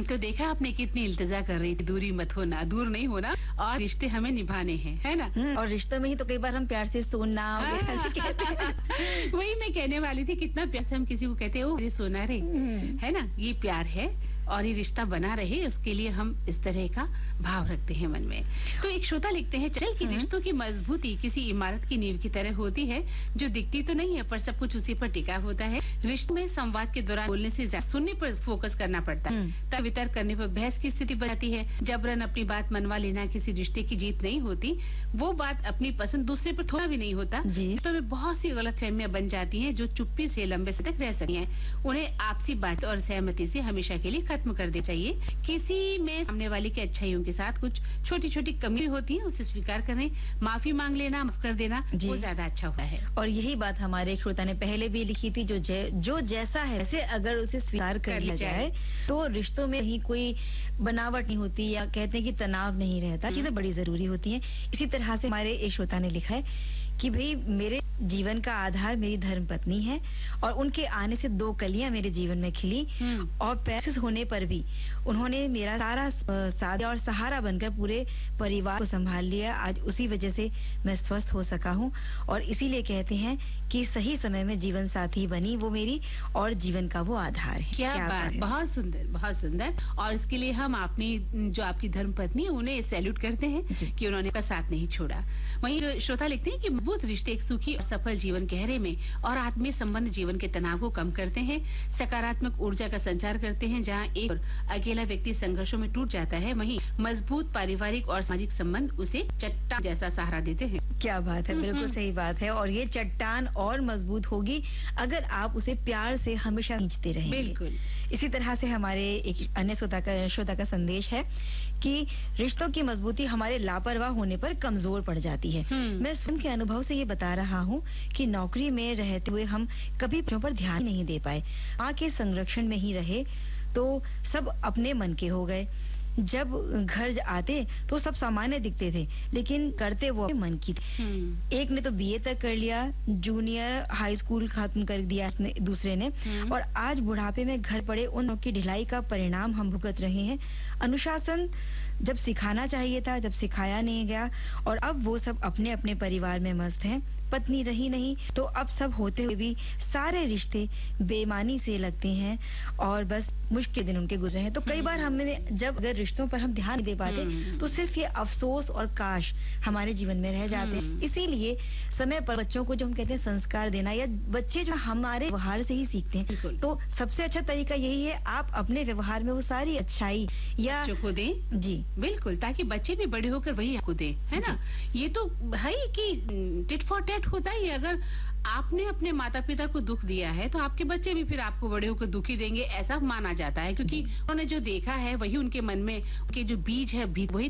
तो देखा आपने कितनी इल्तिजा कर रही थी, दूरी मत होना, दूर नहीं होना और रिश्ते हमें निभाने हैं, है ना? और रिश्तों में ही तो कई बार हम प्यार से सोना वगैरह भी कहते हैं। वही मैं कहने वाली थी, कितना प्यार से हम किसी को कहते हैं, ओ मेरे सोना रे, है ना? ये प्यार है और ये रिश्ता बना रहे, उसके लिए हम इस तरह का भाव रखते हैं मन में। तो एक श्रोता लिखते हैं, चल कि रिश्तों की मजबूती किसी इमारत की नींव की तरह होती है जो दिखती तो नहीं है पर सब कुछ उसी पर टिका होता है। रिश्ते में संवाद के दौरान बोलने से ज्यादा सुनने पर फोकस करना पड़ता है, तब वितर्क करने पर बहस की स्थिति बनाती है। जबरन अपनी बात मनवा लेना किसी रिश्ते की जीत नहीं होती, वो बात अपनी पसंद दूसरे पर थोड़ा भी नहीं होता। तो में बहुत सी गलतफहमियां बन जाती हैं जो चुप्पी से लंबे समय तक रह सकती हैं। उन्हें आपसी बात और सहमति से हमेशा के लिए खत्म कर देना चाहिए। किसी में सामने वाले की अच्छाइयों के साथ कुछ छोटी छोटी कमी होती है, उसे स्वीकार करने, माफी मांग लेना, माफ कर देना, वो ज्यादा अच्छा होता है। और यही बात हमारे श्रोता ने पहले भी लिखी थी, जो जैसा है वैसे अगर उसे स्वीकार कर लिया जाए तो रिश्तों में ही कोई बनावट नहीं होती, या कहते हैं कि तनाव नहीं रहता। चीजें बड़ी जरूरी होती हैं। इसी तरह से हमारे एक श्रोता ने लिखा है कि भाई मेरे जीवन का आधार मेरी धर्मपत्नी है और उनके आने से 2 कलियां मेरे जीवन में खिली और पैसे होने पर भी उन्होंने मेरा सारा साथ और सहारा बनकर पूरे परिवार को संभाल लिया। आज उसी वजह से मैं स्वस्थ हो सका हूं और इसीलिए कहते हैं कि सही समय में जीवन साथी बनी वो मेरी और जीवन का वो आधार है। क्या बात, बहुत सुंदर, बहुत सुंदर। और इसके लिए हम अपनी जो आपकी धर्मपत्नी है उन्हें सैल्यूट करते हैं कि उन्होंने का साथ नहीं छोड़ा। वहीं श्रोता लिखते हैं कि मजबूत रिश्ते एक सुखी और सफल जीवन गहरे में और आत्मीय संबंध जीवन के तनाव को कम करते हैं, सकारात्मक ऊर्जा का संचार करते हैं। जहां एक अकेला व्यक्ति संघर्षों में टूट जाता है, वहीं मजबूत पारिवारिक और सामाजिक संबंध उसे चट्टान जैसा सहारा देते हैं। क्या बात है, बिल्कुल सही बात है। और ये चट्टान और मजबूत होगी अगर आप उसे प्यार से हमेशा खींचते रहेंगे। बिल्कुल। इसी तरह से हमारे एक अन्य श्रोता का संदेश है कि रिश्तों की मजबूती हमारे लापरवाह होने पर कमजोर पड़ जाती है। मैं स्वयं के अनुभव से ये बता रहा हूँ कि नौकरी में रहते हुए हम कभी बच्चों पर ध्यान नहीं दे पाए। माँ के संरक्षण में ही रहे तो सब अपने मन के हो गए। जब घर आते तो सब सामान्य दिखते थे लेकिन करते वो अपने मन की थे। एक ने तो बीए तक कर लिया, जूनियर हाई स्कूल खत्म कर दिया दूसरे ने, और आज बुढ़ापे में घर पड़े उन की ढिलाई का परिणाम हम भुगत रहे हैं। अनुशासन जब सिखाना चाहिए था, जब सिखाया नहीं गया, और अब वो सब अपने अपने परिवार में मस्त हैं। पत्नी रही नहीं तो अब सब होते हुए भी सारे रिश्ते बेईमानी से लगते हैं और बस मुश्किल दिन उनके गुजरे हैं। तो कई बार हमने जब अगर रिश्तों पर हम ध्यान नहीं दे पाते तो सिर्फ ये अफसोस और काश हमारे जीवन में रह जाते हैं। इसीलिए समय पर बच्चों को जो हम कहते हैं संस्कार देना, या बच्चे जो हमारे व्यवहार से ही सीखते हैं, तो सबसे अच्छा तरीका यही है आप अपने व्यवहार में वो सारी अच्छाई या को दें। जी बिल्कुल, ताकि बच्चे भी बड़े होकर वही आपको दें, है ना? ये तो है कि टिट फॉर टैट होता ही। अगर आपने अपने माता पिता को दुख दिया है तो आपके बच्चे भी फिर आपको बड़े होकर दुखी देंगे, ऐसा माना जाता है, क्योंकि उन्होंने जो देखा है वही उनके मन में, उनके जो बीज है वही